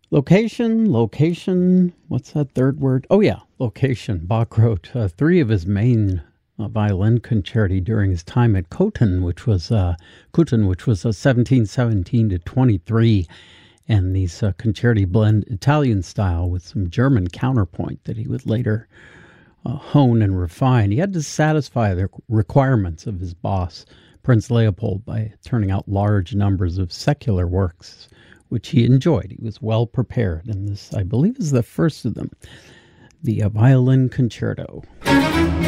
Location, what's that third word? Oh, yeah, location. Bach wrote three of his main violin concerti during his time at Cothen, which was 1717 to 23. And these concerti blend Italian style with some German counterpoint that he would later hone and refine. He had to satisfy the requirements of his boss, Prince Leopold, by turning out large numbers of secular works, which he enjoyed. He was well prepared, and this, I believe, is the first of them, the Violin Concerto.